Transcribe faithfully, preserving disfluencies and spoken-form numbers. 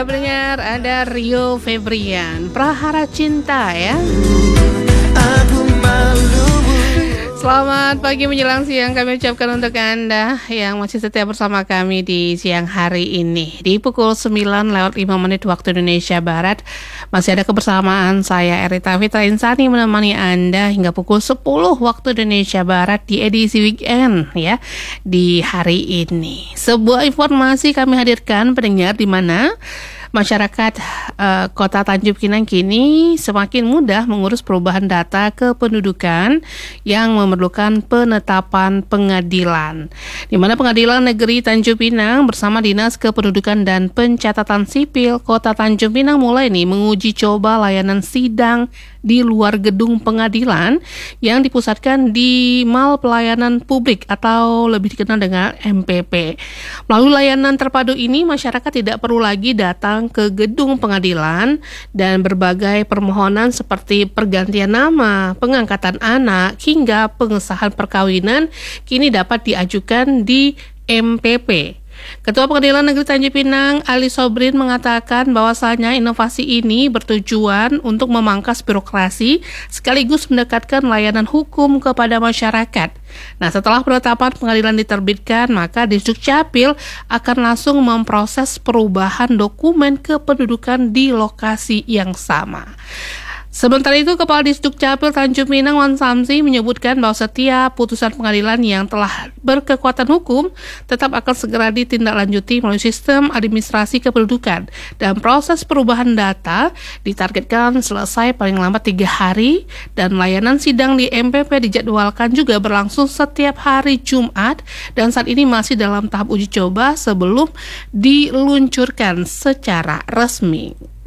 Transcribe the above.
Pendengar, ada Rio Febrian, Prahara Cinta ya. Selamat pagi menjelang siang kami ucapkan untuk Anda yang masih setia bersama kami di siang hari ini. Di pukul sembilan lewat lima menit waktu Indonesia Barat, masih ada kebersamaan saya Erita Fitra Insani menemani Anda hingga pukul sepuluh waktu Indonesia Barat di edisi weekend ya di hari ini. Sebuah informasi kami hadirkan pendengar di mana masyarakat uh, Kota Tanjung Pinang kini semakin mudah mengurus perubahan data kependudukan yang memerlukan penetapan pengadilan. Di mana Pengadilan Negeri Tanjung Pinang bersama Dinas Kependudukan dan Pencatatan Sipil Kota Tanjung Pinang mulai nih menguji coba layanan sidang di luar gedung pengadilan yang dipusatkan di Mall Pelayanan Publik atau lebih dikenal dengan M P P. Melalui layanan terpadu ini, masyarakat tidak perlu lagi datang ke gedung pengadilan dan berbagai permohonan seperti pergantian nama, pengangkatan anak, hingga pengesahan perkawinan kini dapat diajukan di M P P. Ketua Pengadilan Negeri Tanjung Pinang, Ali Sobrin, mengatakan bahwasanya inovasi ini bertujuan untuk memangkas birokrasi sekaligus mendekatkan layanan hukum kepada masyarakat. Nah, setelah penetapan pengadilan diterbitkan, maka Disdukcapil akan langsung memproses perubahan dokumen kependudukan di lokasi yang sama. Sementara itu, Kepala Disdukcapil Tanjung Pinang Wan Samsi menyebutkan bahwa setiap putusan pengadilan yang telah berkekuatan hukum tetap akan segera ditindaklanjuti melalui sistem administrasi kependudukan dan proses perubahan data ditargetkan selesai paling lambat tiga hari dan layanan sidang di M P P dijadwalkan juga berlangsung setiap hari Jumat dan saat ini masih dalam tahap uji coba sebelum diluncurkan secara resmi.